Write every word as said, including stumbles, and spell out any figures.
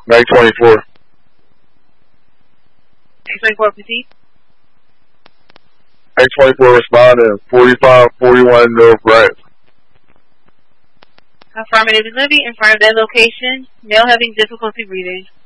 Mag twenty-four. Mag twenty-four, proceed. Mag twenty-four responding, forty-five forty-one North Right. Affirmative is living in front of that location. Male having difficulty breathing.